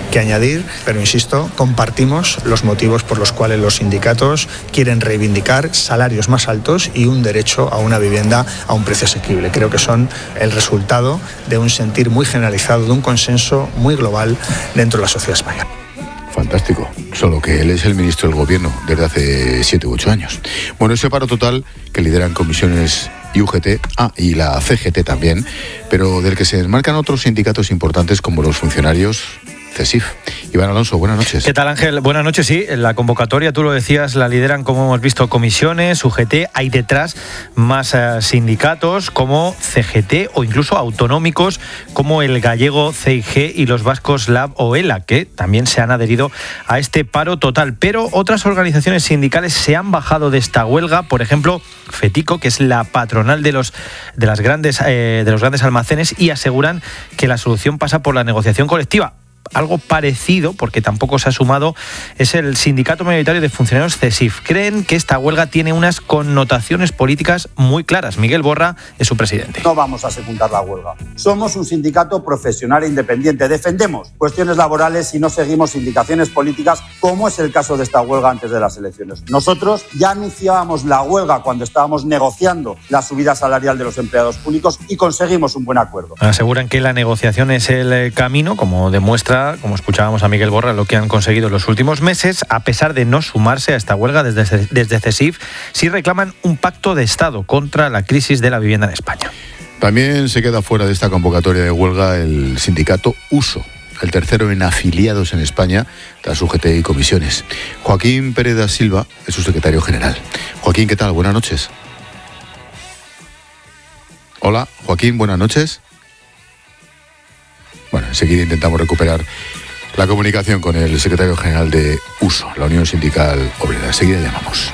que añadir, pero insisto, compartimos los motivos por los cuales los sindicatos quieren reivindicar salarios más altos y un derecho a una vivienda a un precio asequible. Creo que son el resultado de un sentir muy generalizado, de un consenso muy global dentro de la sociedad española. Fantástico, solo que él es el ministro del Gobierno desde hace 7 u 8 años. Bueno, ese paro total que lideran comisiones y UGT, y la CGT también, pero del que se desmarcan otros sindicatos importantes como los funcionarios CESIF. Iván Alonso, buenas noches. ¿Qué tal, Ángel? Buenas noches, sí. La convocatoria, tú lo decías, la lideran, como hemos visto, comisiones, UGT. Hay detrás más sindicatos como CGT o incluso autonómicos como el gallego CIG y los vascos LAB o ELA, que también se han adherido a este paro total. Pero otras organizaciones sindicales se han bajado de esta huelga. Por ejemplo, FETICO, que es la patronal de los grandes almacenes, y aseguran que la solución pasa por la negociación colectiva. Algo parecido, porque tampoco se ha sumado, es el Sindicato Mayoritario de Funcionarios CESIF. Creen que esta huelga tiene unas connotaciones políticas muy claras. Miguel Borra es su presidente. No vamos a secundar la huelga. Somos un sindicato profesional e independiente. Defendemos cuestiones laborales y no seguimos indicaciones políticas, como es el caso de esta huelga antes de las elecciones. Nosotros ya anunciábamos la huelga cuando estábamos negociando la subida salarial de los empleados públicos y conseguimos un buen acuerdo. Aseguran que la negociación es el camino, como demuestra, como escuchábamos a Miguel Borra, lo que han conseguido en los últimos meses. A pesar de no sumarse a esta huelga desde CESIF, sí reclaman un pacto de Estado contra la crisis de la vivienda en España. También se queda fuera de esta convocatoria de huelga el sindicato USO, el tercero en afiliados en España tras UGT y comisiones. Joaquín Pérez da Silva es su secretario general. Joaquín, ¿qué tal? Buenas noches. Hola, Joaquín, buenas noches. Bueno, enseguida intentamos recuperar la comunicación con el secretario general de USO, la Unión Sindical Obrera. Enseguida llamamos.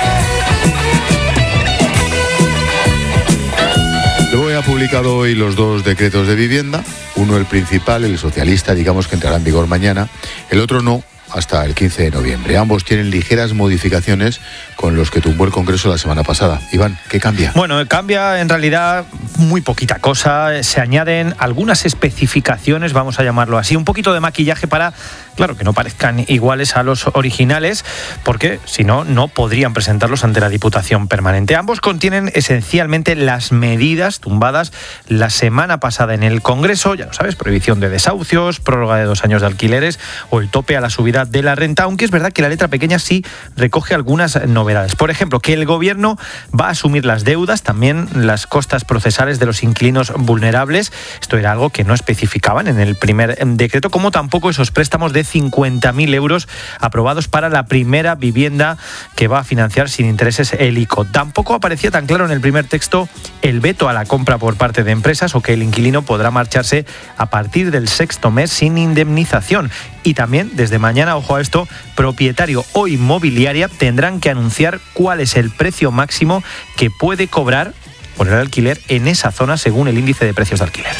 Luego ha publicado hoy los 2 decretos de vivienda. Uno, el principal, el socialista, digamos que entrará en vigor mañana. El otro no, hasta el 15 de noviembre. Ambos tienen ligeras modificaciones con los que tumbó el Congreso la semana pasada. Iván, ¿qué cambia? Bueno, cambia en realidad muy poquita cosa. Se añaden algunas especificaciones, vamos a llamarlo así, un poquito de maquillaje para, claro, que no parezcan iguales a los originales, porque si no, no podrían presentarlos ante la Diputación Permanente. Ambos contienen esencialmente las medidas tumbadas la semana pasada en el Congreso, ya lo sabes, prohibición de desahucios, prórroga de 2 años de alquileres o el tope a la subida de la renta, aunque es verdad que la letra pequeña sí recoge algunas novedades. Por ejemplo, que el Gobierno va a asumir las deudas, también las costas procesales de los inquilinos vulnerables. Esto era algo que no especificaban en el primer decreto, como tampoco esos préstamos de 50.000 euros aprobados para la primera vivienda que va a financiar sin intereses el ICO. Tampoco aparecía tan claro en el primer texto el veto a la compra por parte de empresas o que el inquilino podrá marcharse a partir del 6º mes sin indemnización. Y también, desde mañana, ojo a esto, propietario o inmobiliaria tendrán que anunciar cuál es el precio máximo que puede cobrar por el alquiler en esa zona según el índice de precios de alquiler.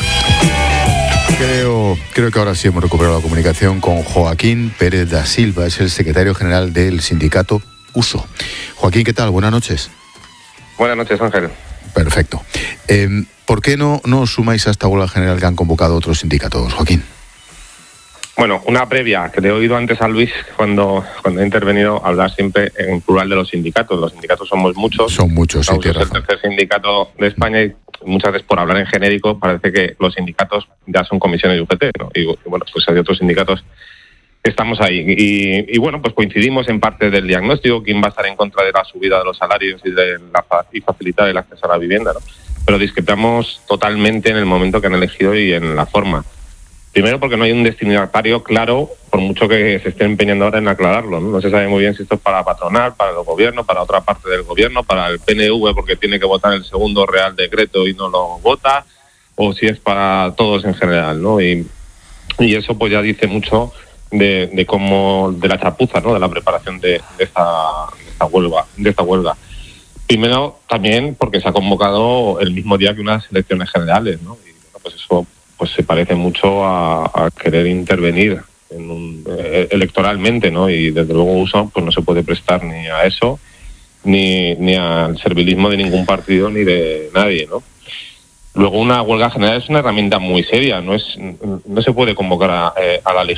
Creo que ahora sí hemos recuperado la comunicación con Joaquín Pérez da Silva, es el secretario general del sindicato USO. Joaquín, ¿qué tal? Buenas noches. Buenas noches, Ángel. Perfecto. ¿Por qué no os sumáis a esta huelga general que han convocado otros sindicatos, Joaquín? Bueno, una previa, que le he oído antes a Luis cuando he intervenido hablar siempre en plural de los sindicatos. Los sindicatos somos muchos. Son muchos, sí, tienes razón. Es el tercer sindicato de España y muchas veces por hablar en genérico parece que los sindicatos ya son comisiones de UGT, ¿no? Y bueno, pues hay otros sindicatos que estamos ahí. Y bueno, pues coincidimos en parte del diagnóstico, quién va a estar en contra de la subida de los salarios y facilitar el acceso a la vivienda, ¿no? Pero discrepamos totalmente en el momento que han elegido y en la forma. Primero porque no hay un destinatario claro, por mucho que se esté empeñando ahora en aclararlo, ¿no? No se sabe muy bien si esto es para patronal, para el gobierno, para otra parte del gobierno, para el PNV porque tiene que votar el segundo Real Decreto y no lo vota, o si es para todos en general, ¿no? Y eso pues ya dice mucho de cómo, de la chapuza, ¿no? De la preparación de esta huelga. Primero también porque se ha convocado el mismo día que unas elecciones generales, ¿no? Y bueno, pues eso pues se parece mucho a querer intervenir electoralmente, ¿no? Y desde luego USO pues no se puede prestar ni a eso, ni al servilismo de ningún partido ni de nadie, ¿no? Luego una huelga general es una herramienta muy seria, no se puede convocar a la